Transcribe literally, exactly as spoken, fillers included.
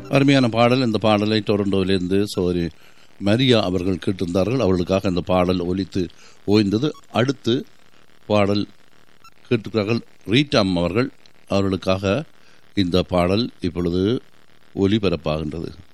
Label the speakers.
Speaker 1: அருமையான பாடல். இந்த பாடலை டொரண்டோவிலிருந்து சோரி மரியா அவர்கள் கேட்டிருந்தார்கள். அவர்களுக்காக இந்த பாடல் ஒலித்து ஓய்ந்தது. அடுத்து பாடல் கேட்டிருக்கிறார்கள் ரீட்டாம் அவர்கள். அவர்களுக்காக இந்த பாடல் இப்பொழுது ஒலிபரப்பாகின்றது.